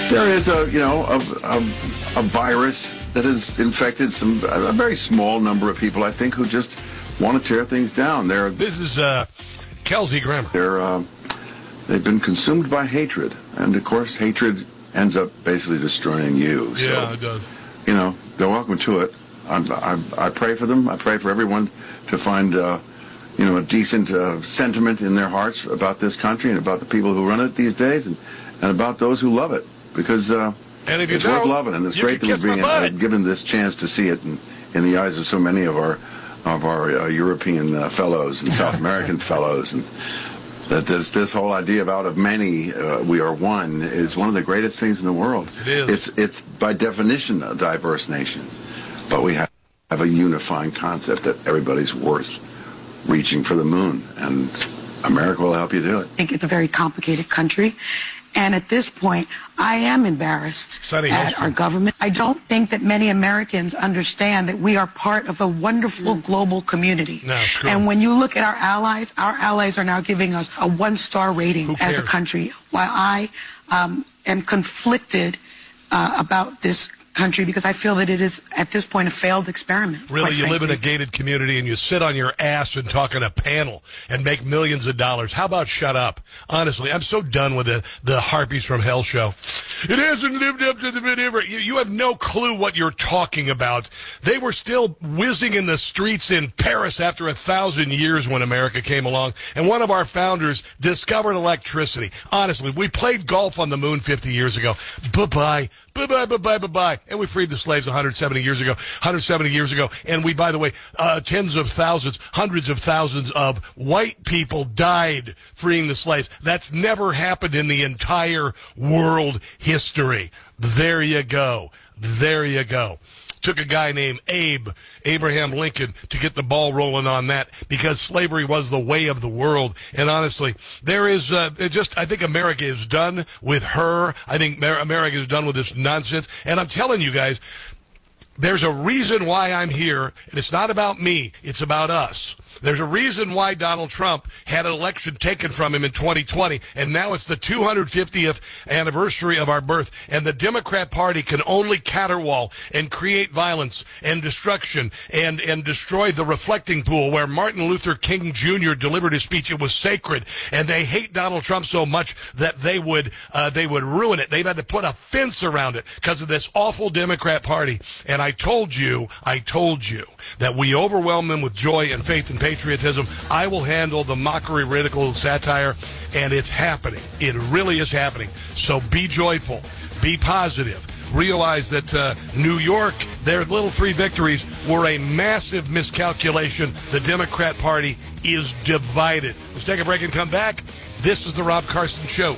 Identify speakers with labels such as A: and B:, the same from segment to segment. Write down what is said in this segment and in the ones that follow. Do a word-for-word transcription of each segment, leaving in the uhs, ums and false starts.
A: There is a, you know, a, a, a virus that has infected some a very small number of people, I think, who just want to tear things down. They're,
B: this is uh, Kelsey Grammer.
A: They're uh, they've been consumed by hatred, and of course, hatred ends up basically destroying you. So,
B: yeah, it does.
A: You know, they're welcome to it. I, I, I pray for them. I pray for everyone to find, uh, you know, a decent uh, sentiment in their hearts about this country and about the people who run it these days, and, and about those who love it. Because uh,
B: and if you
A: it's worth loving, and it's great that we're being uh, given this chance to see it in, in the eyes of so many of our of our uh, European uh, fellows and South American fellows, and that this this whole idea of out of many uh, we are one is one of the greatest things in the world.
B: It is.
A: It's it's by definition a diverse nation, but we have, have a unifying concept that everybody's worth reaching for the moon, and America will help you do it.
C: I think it's a very complicated country. And at this point, I am embarrassed
B: Sunny
C: at
B: Hillstrom.
C: our government. I don't think that many Americans understand that we are part of a wonderful mm. global community.
B: No, screw
C: and
B: them.
C: when you look at our allies, our allies are now giving us a one-star rating as a country, while I um, am conflicted uh, about this country because I feel that it is, at this point, a failed experiment.
B: Really, you live in a gated community and you sit on your ass and talk on a panel and make millions of dollars. How about shut up? Honestly, I'm so done with the, the Harpies from Hell show. It hasn't lived up to the whatever. You, you have no clue what you're talking about. They were still whizzing in the streets in Paris after a thousand years when America came along, and one of our founders discovered electricity. Honestly, we played golf on the moon fifty years ago. Bye-bye. Bye-bye, bye-bye, bye-bye. And we freed the slaves one hundred seventy years ago. one hundred seventy years ago. And we, by the way, uh, tens of thousands, hundreds of thousands of white people died freeing the slaves. That's never happened in the entire world history. There you go. There you go. Took a guy named Abe, Abraham Lincoln, to get the ball rolling on that because slavery was the way of the world. And honestly, there is uh, it just, I think America is done with her. I think America is done with this nonsense. And I'm telling you guys, there's a reason why I'm here, and it's not about me. It's about us. There's a reason why Donald Trump had an election taken from him in twenty twenty, and now it's the two hundred fiftieth anniversary of our birth, and the Democrat Party can only caterwaul and create violence and destruction and, and destroy the reflecting pool where Martin Luther King Junior delivered his speech. It was sacred, and they hate Donald Trump so much that they would uh, they would ruin it. They've had to put a fence around it because of this awful Democrat Party. And I told you, I told you that we overwhelm them with joy and faith and patriotism. I will handle the mockery, ridicule, satire, and it's happening. It really is happening. So be joyful. Be positive. Realize that uh, New York, their little three victories were a massive miscalculation. The Democrat Party is divided. Let's take a break and come back. This is the Rob Carson Show.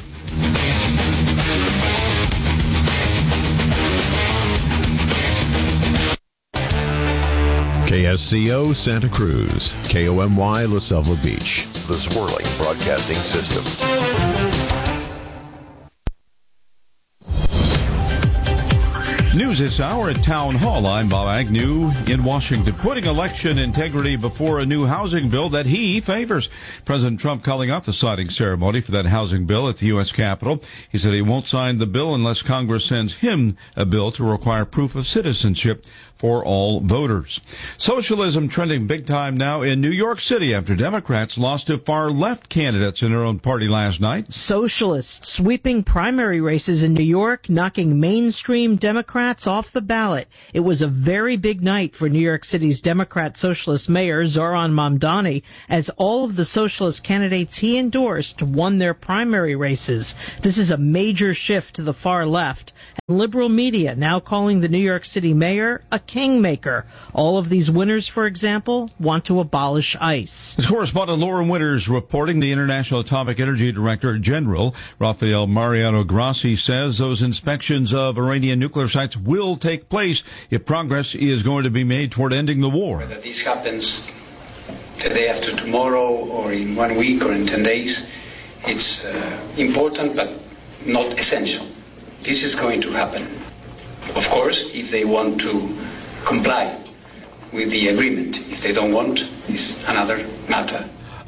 D: K S C O Santa Cruz, K O M Y La Selva Beach, the Swirling Broadcasting System.
E: News this hour at Town Hall. I'm Bob Agnew in Washington, putting election integrity before a new housing bill that he favors. President Trump calling off the signing ceremony for that housing bill at the U S Capitol. He said he won't sign the bill unless Congress sends him a bill to require proof of citizenship for all voters. Socialism trending big time now in New York City after Democrats lost to far-left candidates in their own party last night.
F: Socialists sweeping primary races in New York, knocking mainstream Democrats off the ballot. It was a very big night for New York City's Democrat Socialist Mayor Zohran Mamdani, as all of the socialist candidates he endorsed won their primary races. This is a major shift to the far left. And liberal media now calling the New York City mayor a kingmaker. All of these winners, for example, want to abolish ICE.
E: As correspondent Lauren Winters reporting, the International Atomic Energy Director General Rafael Mariano Grossi says those inspections of Iranian nuclear sites will take place if progress is going to be made toward ending the war.
G: Whether this happens the day after tomorrow or in one week or in ten days, it's uh, important but not essential. This is going to happen. Of course, if they want to comply with the agreement. If they don't want, it's another matter.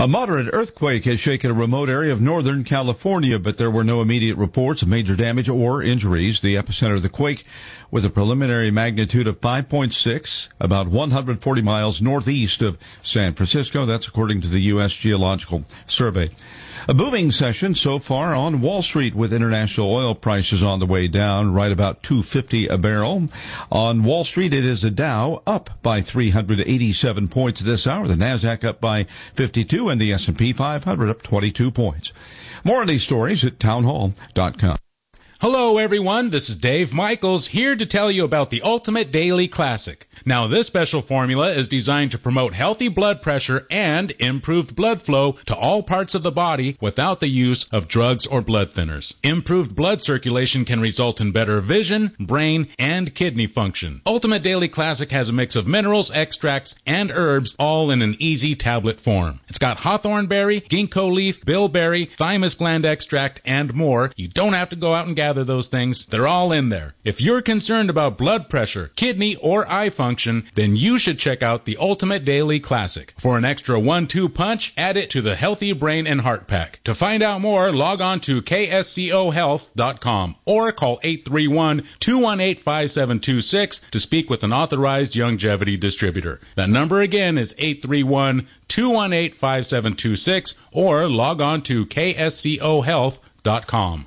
E: A moderate earthquake has shaken a remote area of northern California, but there were no immediate reports of major damage or injuries. The epicenter of the quake with a preliminary magnitude of five point six, about one hundred forty miles northeast of San Francisco. That's according to the U S Geological Survey. A booming session so far on Wall Street with international oil prices on the way down, right about two fifty a barrel. On Wall Street, it is the Dow up by three hundred eighty-seven points this hour, the Nasdaq up by fifty-two, and the S and P five hundred up twenty-two points. More of these stories at townhall dot com.
H: Hello, everyone. This is Dave Michaels here to tell you about the Ultimate Daily Classic. Now, this special formula is designed to promote healthy blood pressure and improved blood flow to all parts of the body without the use of drugs or blood thinners. Improved blood circulation can result in better vision, brain, and kidney function. Ultimate Daily Classic has a mix of minerals, extracts, and herbs, all in an easy tablet form. It's got hawthorn berry, ginkgo leaf, bilberry, thymus gland extract, and more. You don't have to go out and gather those things. They're all in there. If you're concerned about blood pressure, kidney, or eye function, then you should check out the Ultimate Daily Classic. For an extra one two punch, add it to the Healthy Brain and Heart Pack. To find out more, log on to K S C O health dot com or call eight three one, two one eight, five seven two six to speak with an authorized longevity distributor. That number again is eight three one, two one eight, five seven two six or log on to K S C O health dot com.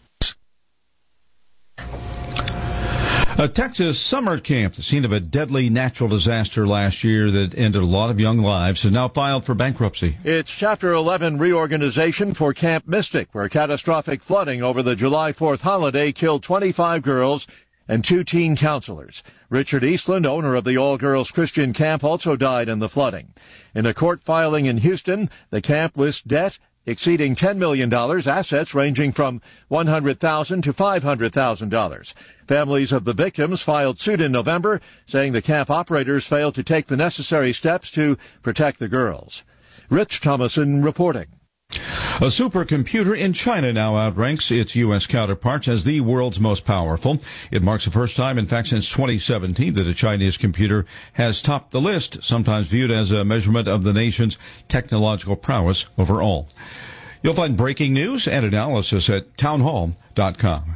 E: A Texas summer camp, the scene of a deadly natural disaster last year that ended a lot of young lives, has now filed for bankruptcy.
I: It's Chapter eleven reorganization for Camp Mystic, where catastrophic flooding over the July fourth holiday killed twenty-five girls and two teen counselors. Richard Eastland, owner of the all-girls Christian camp, also died in the flooding. In a court filing in Houston, the camp lists debt exceeding ten million dollars, assets ranging from one hundred thousand dollars to five hundred thousand dollars. Families of the victims filed suit in November, saying the camp operators failed to take the necessary steps to protect the girls. Rich Thomason reporting.
E: A supercomputer in China now outranks its U S counterparts as the world's most powerful. It marks the first time, in fact, since twenty seventeen that a Chinese computer has topped the list, sometimes viewed as a measurement of the nation's technological prowess overall. You'll find breaking news and analysis at townhall dot com.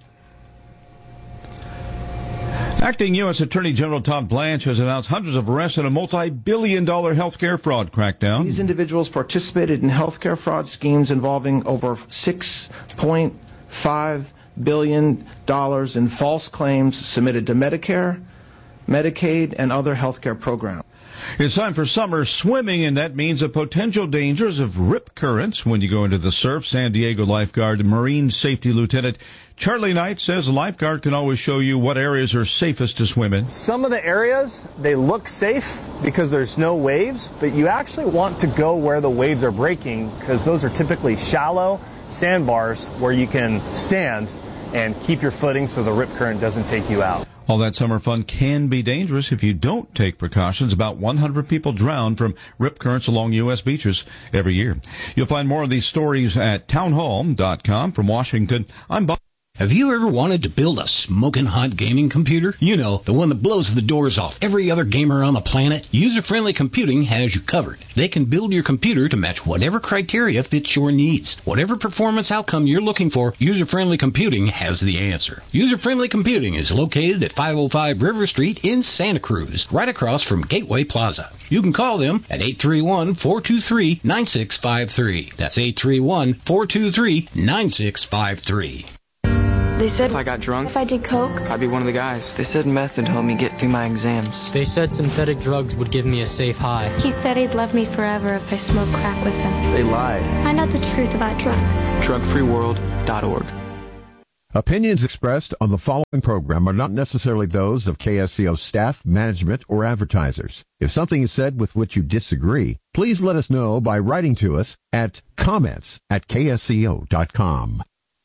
E: Acting U S Attorney General Todd Blanche has announced hundreds of arrests in a multi-billion dollar health care fraud crackdown.
J: These individuals participated in health care fraud schemes involving over six point five billion dollars in false claims submitted to Medicare, Medicaid, and other health care programs.
E: It's time for summer swimming, and that means the potential dangers of rip currents when you go into the surf. San Diego lifeguard and Marine Safety Lieutenant Charlie Knight says a lifeguard can always show you what areas are safest to swim in.
K: Some of the areas, they look safe because there's no waves, but you actually want to go where the waves are breaking because those are typically shallow sandbars where you can stand and keep your footing so the rip current doesn't take you out.
E: All that summer fun can be dangerous if you don't take precautions. About one hundred people drown from rip currents along U S beaches every year. You'll find more of these stories at townhall dot com. From Washington, I'm Bob.
L: Have you ever wanted to build a smoking hot gaming computer? You know, the one that blows the doors off every other gamer on the planet? User-Friendly Computing has you covered. They can build your computer to match whatever criteria fits your needs. Whatever performance outcome you're looking for, User-Friendly Computing has the answer. User-Friendly Computing is located at five oh five River Street in Santa Cruz, right across from Gateway Plaza. You can call them at eight three one, four two three, nine six five three. That's eight three one, four two three, nine six five three.
M: They said if I got drunk, if I did coke, I'd be one of the guys. They said meth would help me get through my exams.
N: They said synthetic drugs would give me a safe high.
O: He said he'd love me forever if I smoked crack with him.
M: They lied.
O: I know the truth about drugs.
M: drug free world dot org.
D: Opinions expressed on the following program are not necessarily those of K S C O staff, management, or advertisers. If something is said with which you disagree, please let us know by writing to us at comments at K S C O dot com.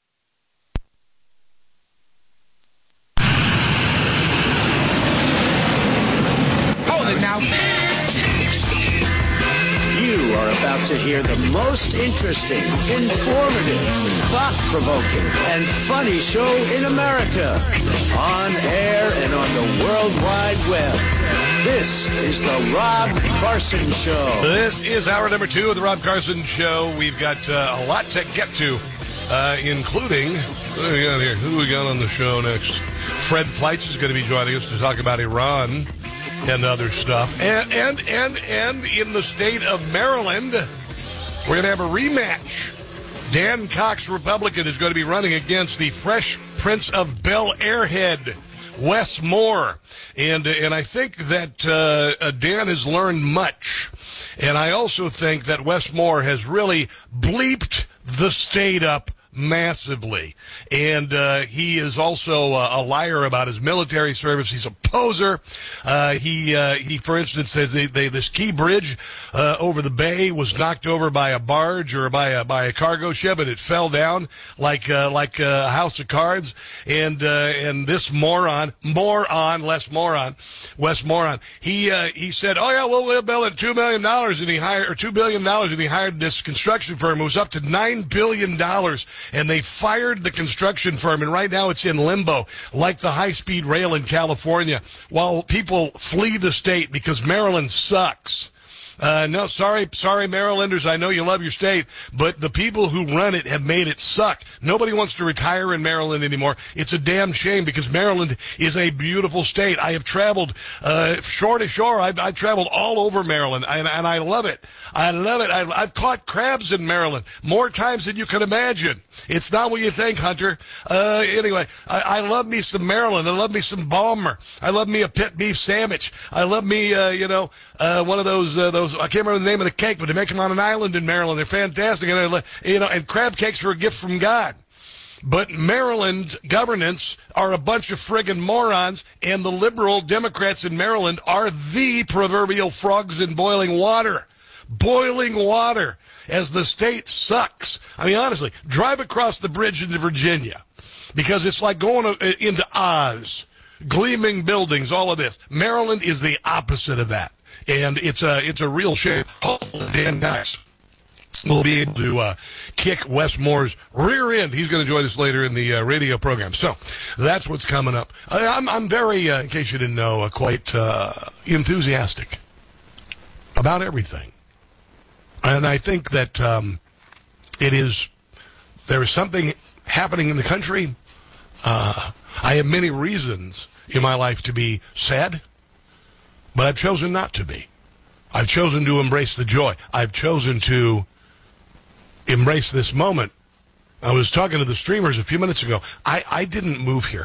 P: You are about to hear the most interesting, informative, thought-provoking, and funny show in America. On air and on the World Wide Web. This is the Rob Carson Show.
B: This is hour number two of the Rob Carson Show. We've got uh, a lot to get to, uh, including, what do we got here? Who do we got on the show next? Fred Fleitz is going to be joining us to talk about Iran and other stuff. And, and, and, and in the state of Maryland, we're going to have a rematch. Dan Cox, Republican, is going to be running against the Fresh Prince of Bel-Air head, Wes Moore. And and I think that uh, Dan has learned much. And I also think that Wes Moore has really bleeped the state up massively. And uh, he is also uh, a liar about his military service. He's a poser. Uh, he, uh, he, for instance, says they, they, this key bridge uh, over the bay was knocked over by a barge or by a, by a cargo ship, and it fell down like uh, like a house of cards. And uh, and this moron, moron, less moron, Wes Moron, he uh, he said, oh yeah, well we'll bill it two million dollars, and he hired or two billion dollars, and he hired this construction firm. It was up to nine billion dollars. And they fired the construction firm, and right now it's in limbo, like the high-speed rail in California, while people flee the state because Maryland sucks. Uh, no, sorry, sorry, Marylanders, I know you love your state, but the people who run it have made it suck. Nobody wants to retire in Maryland anymore. It's a damn shame because Maryland is a beautiful state. I have traveled uh, shore to shore. I've, I've traveled all over Maryland, and, and I love it. I love it. I've, I've caught crabs in Maryland more times than you can imagine. It's not what you think, Hunter. Uh, anyway, I, I love me some Maryland. I love me some Balmer. I love me a pit beef sandwich. I love me, uh, you know, uh, one of those uh, those. I can't remember the name of the cake, but they make them on an island in Maryland. They're fantastic, and they're, you know, and crab cakes are a gift from God. But Maryland governance are a bunch of friggin' morons, and the liberal Democrats in Maryland are the proverbial frogs in boiling water. Boiling water, as the state sucks. I mean, honestly, drive across the bridge into Virginia, because it's like going into Oz. Gleaming buildings, all of this. Maryland is the opposite of that. And it's a, it's a real shame. Hopefully Dan Cox will be able to uh, kick Wes Moore's rear end. He's going to join us later in the uh, radio program. So that's what's coming up. I, I'm, I'm very, uh, in case you didn't know, uh, quite uh, enthusiastic about everything. And I think that um, it is, there is something happening in the country. Uh, I have many reasons in my life to be sad, but I've chosen not to be. I've chosen to embrace the joy. I've chosen to embrace this moment. I was talking to the streamers a few minutes ago. I, I didn't move here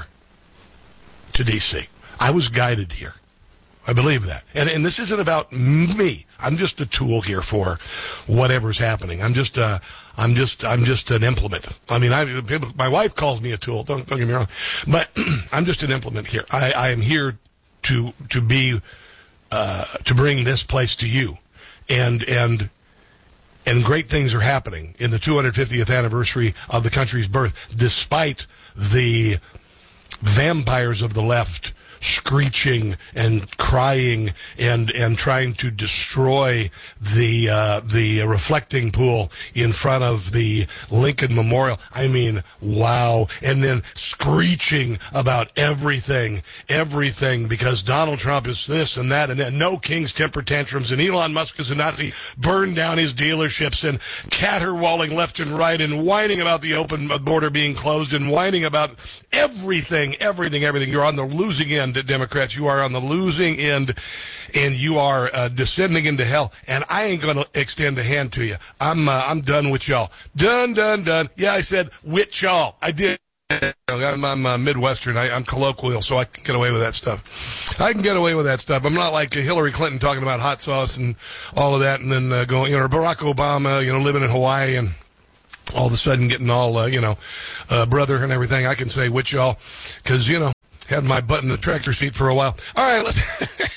B: to D C. I was guided here. I believe that. And, and this isn't about me. I'm just a tool here for whatever's happening. I'm just uh, I'm just I'm just an implement. I mean, I, my wife calls me a tool. Don't, don't get me wrong. But I'm just an implement here. I, I am here to to be uh, to bring this place to you. And and and great things are happening in the two hundred fiftieth anniversary of the country's birth, despite the vampires of the left screeching and crying and and trying to destroy the uh, the reflecting pool in front of the Lincoln Memorial. I mean, wow. And then screeching about everything, everything, because Donald Trump is this and that and that. No King's temper tantrums, and Elon Musk is a Nazi, burn down his dealerships, and caterwauling left and right, and whining about the open border being closed, and whining about everything, everything, everything. You're on the losing end, Democrats. You are on the losing end, and you are uh, descending into hell. And I ain't going to extend a hand to you. I'm uh, I'm done with y'all. Done, done, done. Yeah, I said with y'all. I did. I'm, I'm uh, Midwestern. I, I'm colloquial, so I can get away with that stuff. I can get away with that stuff. I'm not like Hillary Clinton talking about hot sauce and all of that, and then uh, going, you know, Barack Obama, you know, living in Hawaii and all of a sudden getting all, uh, you know, uh, brother and everything. I can say with y'all because, you know, had my butt in the tractor seat for a while. All right, let's.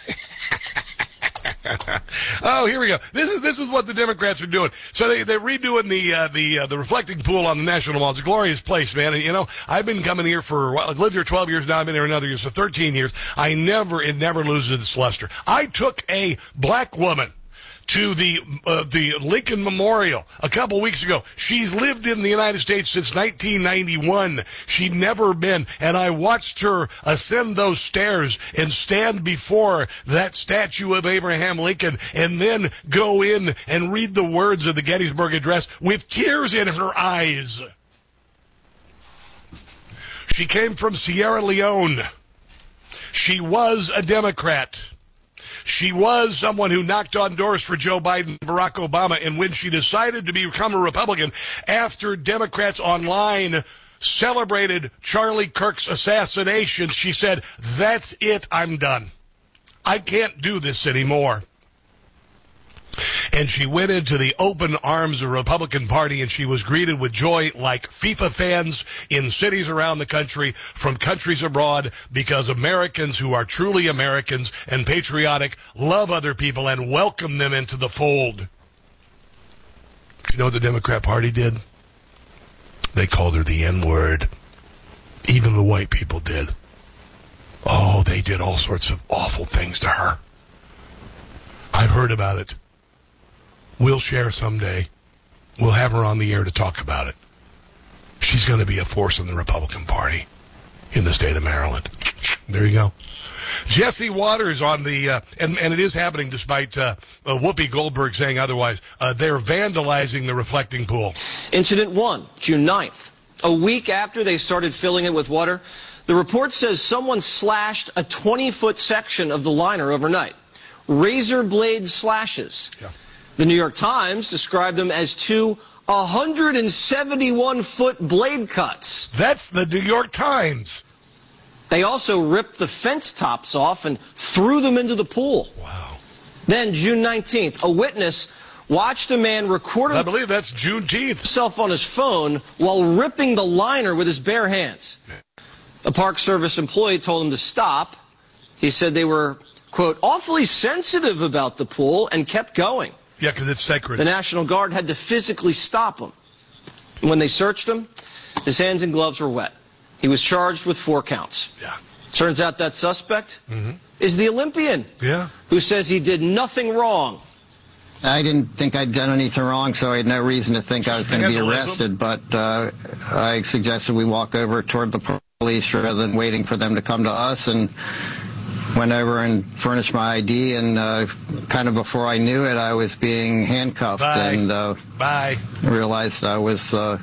B: Oh, here we go. This is this is what the Democrats are doing. So they they're redoing the uh, the uh, the reflecting pool on the National Mall. It's a glorious place, man. And you know, I've been coming here for well, I've lived here twelve years now. I've been here another year, so thirteen years. I never it never loses its luster. I took a black woman to the uh, the Lincoln Memorial a couple weeks ago. She's lived in the United States since nineteen ninety-one. She'd never been, and I watched her ascend those stairs and stand before that statue of Abraham Lincoln and then go in and read the words of the Gettysburg Address with tears in her eyes. She came from Sierra Leone. She was a Democrat. She was someone who knocked on doors for Joe Biden and Barack Obama, and when she decided to become a Republican after Democrats online celebrated Charlie Kirk's assassination, she said, "That's it, I'm done. I can't do this anymore." And she went into the open arms of the Republican Party, and she was greeted with joy like FIFA fans in cities around the country from countries abroad, because Americans who are truly Americans and patriotic love other people and welcome them into the fold. Do you know what the Democrat Party did? They called her the N-word. Even the white people did. Oh, they did all sorts of awful things to her. I've heard about it. We'll share someday. We'll have her on the air to talk about it. She's going to be a force in the Republican Party in the state of Maryland. There you go. Jesse Waters on the, uh, and, and it is happening despite uh, uh, Whoopi Goldberg saying otherwise. Uh, they're vandalizing the reflecting pool.
Q: Incident one, June ninth. A week after they started filling it with water, the report says someone slashed a twenty-foot section of the liner overnight. Razor blade slashes. Yeah. The New York Times described them as two one hundred seventy-one foot blade cuts.
B: That's the New York Times.
Q: They also ripped the fence tops off and threw them into the pool.
B: Wow.
Q: Then, June nineteenth, a witness watched a man record
B: I believe that's Juneteenth.
Q: himself on his phone while ripping the liner with his bare hands. A Park Service employee told him to stop. He said they were, quote, awfully sensitive about the pool and kept going.
B: Yeah, because it's sacred.
Q: The National Guard had to physically stop him. When they searched him, his hands and gloves were wet. He was charged with four counts.
B: Yeah.
Q: Turns out that suspect
B: mm-hmm.
Q: is the Olympian.
B: Yeah.
Q: Who says he did nothing wrong.
R: I didn't think I'd done anything wrong, so I had no reason to think I was going to be arrested. But uh, I suggested we walk over toward the police rather than waiting for them to come to us, and went over and furnished my I D, and uh, kind of before I knew it, I was being handcuffed.
B: Bye.
R: And uh,
B: Bye.
R: realized I was uh,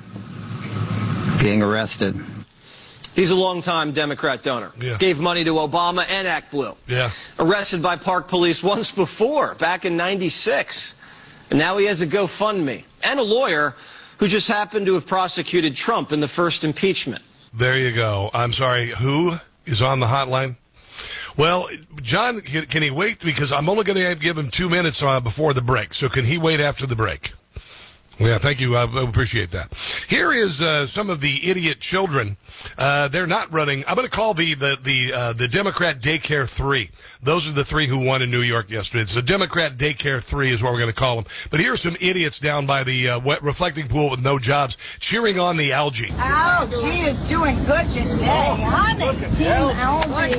R: being arrested.
Q: He's a longtime Democrat donor.
B: Yeah.
Q: Gave money to Obama and ActBlue.
B: Yeah.
Q: Arrested by Park Police once before, back in ninety-six. And now he has a GoFundMe. And a lawyer who just happened to have prosecuted Trump in the first impeachment.
B: There you go. I'm sorry, who is on the hotline? Well, John, can, can he wait? Because I'm only going to give him two minutes uh, before the break. So can he wait after the break? Yeah, thank you. I appreciate that. Here is uh, some of the idiot children. Uh, they're not running. I'm going to call the the the, uh, the Democrat Daycare Three. Those are the three who won in New York yesterday. It's the Democrat Daycare Three is what we're going to call them. But here's some idiots down by the uh, wet reflecting pool with no jobs, cheering on the algae.
S: Oh, she is doing good today, honey. Team algae.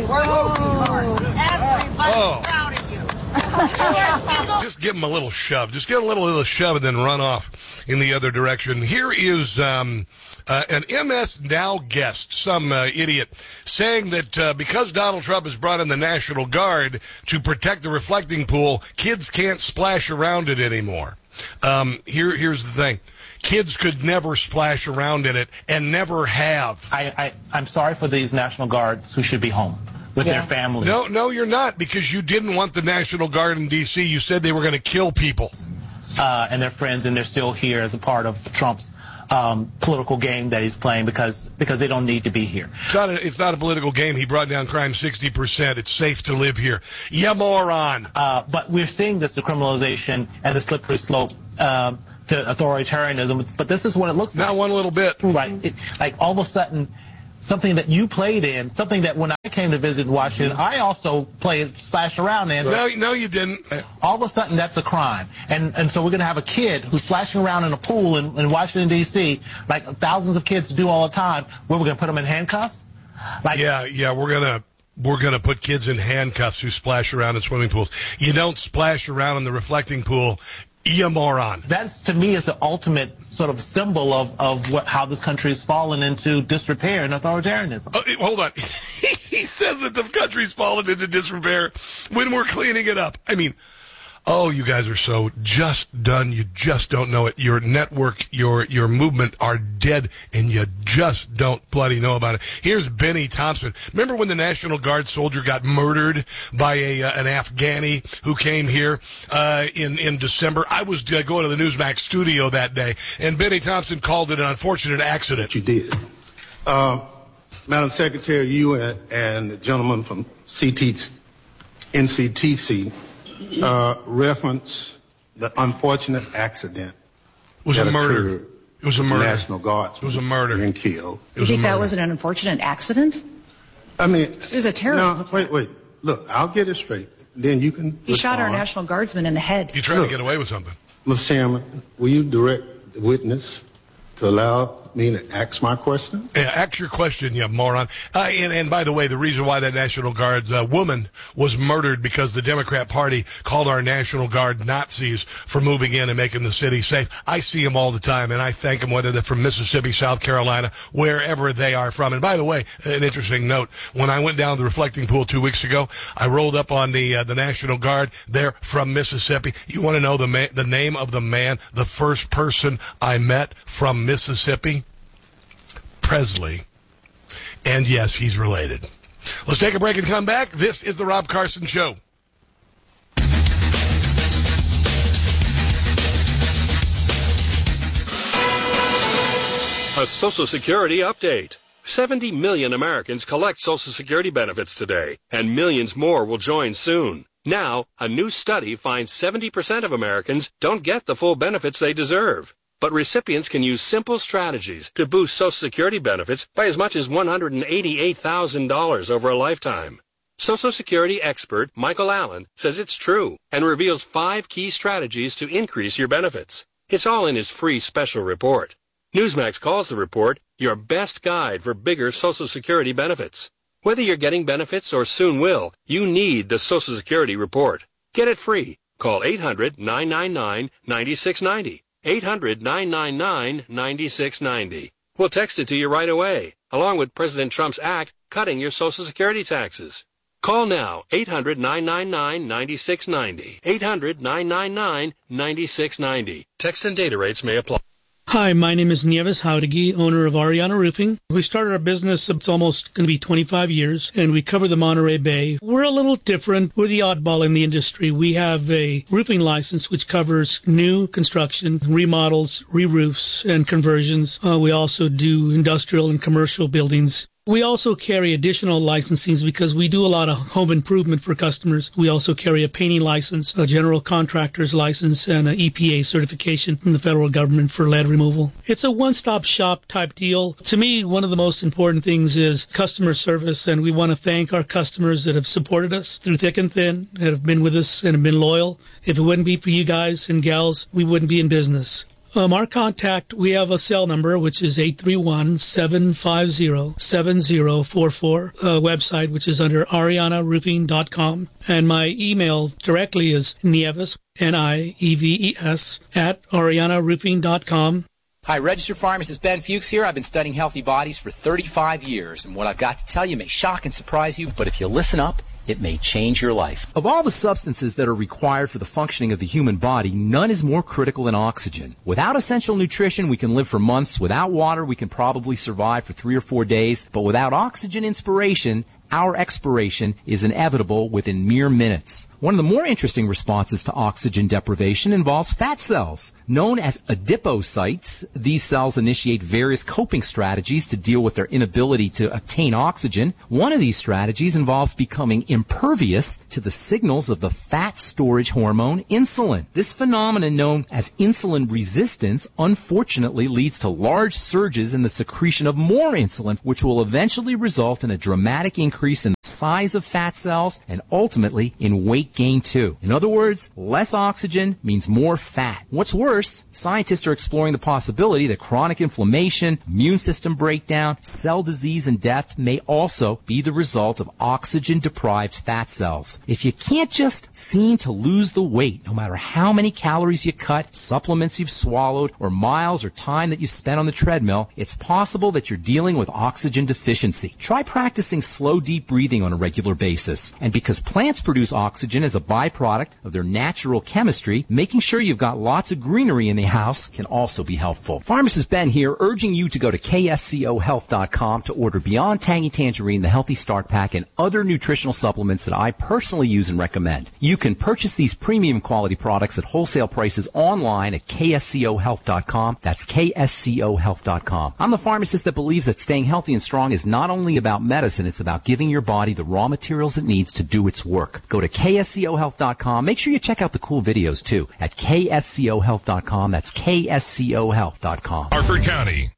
S: Everybody's
B: Oh.
S: proud of you.
B: Just give them a little shove. Just give them a little, little shove and then run off in the other direction. Here is um, uh, an M S Now guest, some uh, idiot, saying that uh, because Donald Trump has brought in the National Guard to protect the reflecting pool, kids can't splash around it anymore. Um, here, here's the thing. Kids could never splash around in it and never have.
T: I, I, I'm sorry for these National Guards who should be home with
B: yeah.
T: their families.
B: No, no, you're not, because you didn't want the National Guard in D C You said they were going to kill people.
T: Uh, and their friends, and they're still here as a part of Trump's um, political game that he's playing because because they don't need to be here.
B: It's not a, it's not a political game. He brought down crime sixty percent. It's safe to live here. You moron.
T: Uh, but we're seeing this decriminalization as a slippery slope um, to authoritarianism. But this is what it looks like.
B: Not one little bit.
T: Right. It, like all of a sudden, something that you played in, something that when I came to visit Washington, I also played, splash around in.
B: No, no, you didn't.
T: All of a sudden, that's a crime. And and so we're going to have a kid who's splashing around in a pool in, in Washington, D C, like thousands of kids do all the time. Where we're going to put them in handcuffs?
B: Like, yeah, yeah, we're going to we're going to put kids in handcuffs who splash around in swimming pools. You don't splash around in the reflecting pool, you moron.
T: That's, to me, is the ultimate sort of symbol of, of what, how this country has fallen into disrepair and authoritarianism.
B: Oh, hold on. He says that the country's fallen into disrepair when we're cleaning it up. I mean, oh, you guys are so just done. You just don't know it. Your network, your your movement are dead, and you just don't bloody know about it. Here's Benny Thompson. Remember when the National Guard soldier got murdered by a uh, an Afghani who came here uh, in, in December? I was uh, going to the Newsmax studio that day, and Benny Thompson called it an unfortunate accident.
U: You did. Uh, Madam Secretary, you and, and the gentleman from C T, N C T C Uh, reference the unfortunate accident.
B: It was a murder. It was a murder.
U: National Guards.
B: It was a murder.
U: And killed.
V: You think that was an unfortunate accident?
U: I mean,
V: it was a terrible.
U: No, wait, wait. Look, I'll get it straight. Then you can.
V: He
U: respond.
V: shot our National Guardsman in the head.
B: You tried Look, to get away with something.
U: Mister Chairman, will you direct the witness to allow me to ask my question?
B: Yeah, ask your question, you moron. Uh, and, and by the way, the reason why that National Guard uh, woman was murdered because the Democrat Party called our National Guard Nazis for moving in and making the city safe. I see them all the time, and I thank them, whether they're from Mississippi, South Carolina, wherever they are from. And by the way, an interesting note, when I went down to the reflecting pool two weeks ago, I rolled up on the uh, the National Guard. They're from Mississippi. You want to know the ma- the name of the man, the first person I met from Mississippi? Presley. And yes, he's related. Let's take a break and come back. This is the Rob Carson Show.
W: A Social Security update. seventy million Americans collect Social Security benefits today, and millions more will join soon. Now, a new study finds seventy percent of Americans don't get the full benefits they deserve. But recipients can use simple strategies to boost Social Security benefits by as much as one hundred eighty-eight thousand dollars over a lifetime. Social Security expert Michael Allen says it's true and reveals five key strategies to increase your benefits. It's all in his free special report. Newsmax calls the report your best guide for bigger Social Security benefits. Whether you're getting benefits or soon will, you need the Social Security report. Get it free. Call eight hundred, nine nine nine, nine six nine zero. eight hundred, nine nine nine, nine six nine zero. We'll text it to you right away, along with President Trump's act cutting your Social Security taxes. Call now, eight hundred, nine nine nine, nine six nine zero. eight hundred, nine nine nine, nine six nine zero. Text and data rates may apply.
X: Hi, my name is Nieves Jauregui, owner of Ariana Roofing. We started our business, it's almost going to be twenty-five years, and we cover the Monterey Bay. We're a little different. We're the oddball in the industry. We have a roofing license which covers new construction, remodels, re-roofs, and conversions. Uh, we also do industrial and commercial buildings. We also carry additional licensings because we do a lot of home improvement for customers. We also carry a painting license, a general contractor's license, and an E P A certification from the federal government for lead removal. It's a one-stop shop type deal. To me, one of the most important things is customer service, and we want to thank our customers that have supported us through thick and thin, that have been with us and have been loyal. If it wouldn't be for you guys and gals, we wouldn't be in business. Um, our contact, we have a cell number, which is eight three one, seven five zero, seven zero four four, a website, which is under ariana roofing dot com. And my email directly is Nieves, N I E V E S, at ariana roofing dot com.
Y: Hi, registered pharmacist Ben Fuchs here. I've been studying healthy bodies for thirty-five years, and what I've got to tell you may shock and surprise you, but if you listen up, it may change your life. Of all the substances that are required for the functioning of the human body, none is more critical than oxygen. Without essential nutrition, we can live for months. Without water, we can probably survive for three or four days. But without oxygen inspiration, our expiration is inevitable within mere minutes. One of the more interesting responses to oxygen deprivation involves fat cells. Known as adipocytes, these cells initiate various coping strategies to deal with their inability to obtain oxygen. One of these strategies involves becoming impervious to the signals of the fat storage hormone insulin. This phenomenon, known as insulin resistance, unfortunately leads to large surges in the secretion of more insulin, which will eventually result in a dramatic increase in size of fat cells, and ultimately in weight gain too. In other words, less oxygen means more fat. What's worse, scientists are exploring the possibility that chronic inflammation, immune system breakdown, cell disease, and death may also be the result of oxygen-deprived fat cells. If you can't just seem to lose the weight, no matter how many calories you cut, supplements you've swallowed, or miles or time that you spent on the treadmill, it's possible that you're dealing with oxygen deficiency. Try practicing slow, deep breathing on a regular basis. And because plants produce oxygen as a byproduct of their natural chemistry, making sure you've got lots of greenery in the house can also be helpful. Pharmacist Ben here, urging you to go to K S C O health dot com to order Beyond Tangy Tangerine, the Healthy Start Pack, and other nutritional supplements that I personally use and recommend. You can purchase these premium quality products at wholesale prices online at K S C O health dot com. That's K S C O health dot com. I'm the pharmacist that believes that staying healthy and strong is not only about medicine, it's about giving your body the raw materials it needs to do its work. Go to K S C O health dot com. Make sure you check out the cool videos too at K S C O health dot com. That's K S C O health dot com.
A: Harford County.